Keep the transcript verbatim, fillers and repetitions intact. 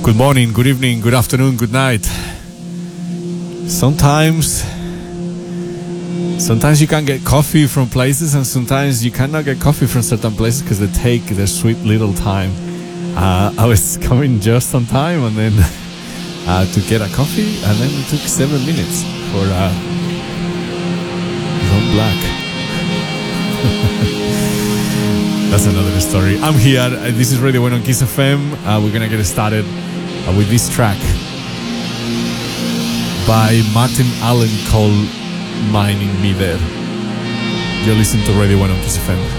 Good morning, good evening, good afternoon, good night. Sometimes, sometimes you can get coffee from places, and sometimes you cannot get coffee from certain places because they take their sweet little time. Uh, I was coming just on time, and then uh, to get a coffee, and then it took seven minutes for uh, Long Black. That's another story. I'm here. This is Radio Bueno on Kiss F M. Uh, we're gonna get started uh, with this track by Martin Allen called "Mining Me There." You're listening to Radio Bueno on Kiss F M.